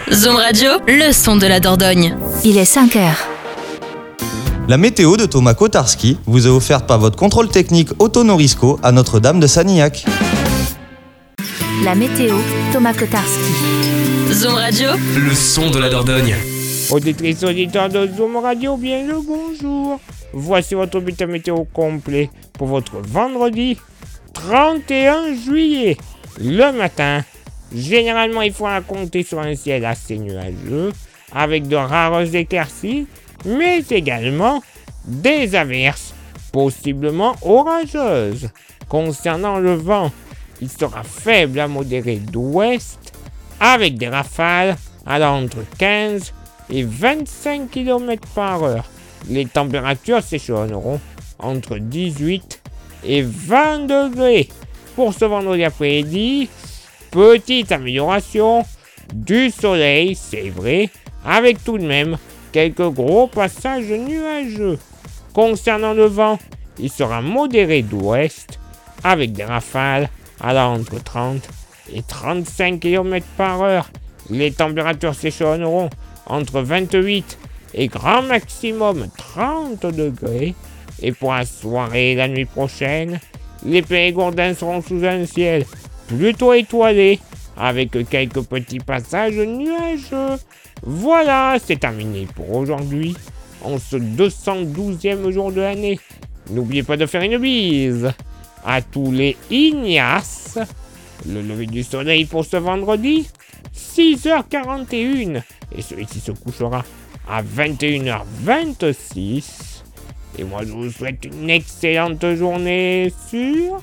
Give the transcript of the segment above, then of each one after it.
Zoom Radio, le son de la Dordogne. Il est 5h. La météo de Thomas Kotarski vous est offerte par votre contrôle technique Auto Norisco à Notre-Dame de Sanilhac. La météo, Thomas Kotarski. Zoom Radio, le son de la Dordogne. Auditrices, auditeurs de Zoom Radio, bien le bonjour. Voici votre bulletin météo complet pour votre vendredi 31 juillet. Le matin, généralement il faudra compter sur un ciel assez nuageux avec de rares éclaircies, mais également des averses, possiblement orageuses. Concernant le vent, il sera faible à modéré d'ouest avec des rafales allant entre 15 et 25 km par heure. Les températures s'échelonneront entre 18 et 20 degrés. Pour ce vendredi après-midi, petite amélioration du soleil, c'est vrai, avec tout de même quelques gros passages nuageux. Concernant le vent, il sera modéré d'ouest avec des rafales allant entre 30 et 35 km par heure. Les températures s'échelonneront entre 28 et grand maximum 30 degrés. Et pour la soirée et la nuit prochaine, les Périgourdins seront sous un ciel plutôt étoilé avec quelques petits passages nuageux. Voilà, c'est terminé pour aujourd'hui, en ce 212e jour de l'année. N'oubliez pas de faire une bise à tous les Ignaces. Le lever du soleil pour ce vendredi, 6h41. Et celui-ci se couchera à 21h26. Et moi, je vous souhaite une excellente journée sur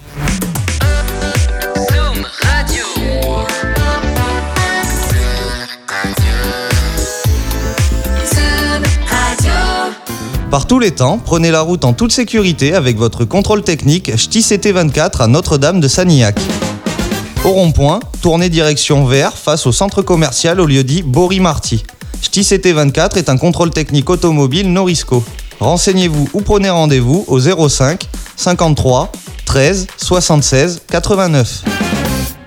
Zoom Radio. Zoom Radio. Par tous les temps, prenez la route en toute sécurité avec votre contrôle technique Ch'ti CT24 à Notre-Dame de Sanilhac. Au rond-point, tournez direction vers face au centre commercial au lieu-dit Bory-Marty. Ch'ti CT24 est un contrôle technique automobile Norisco. Renseignez-vous ou prenez rendez-vous au 05 53 13 76 89.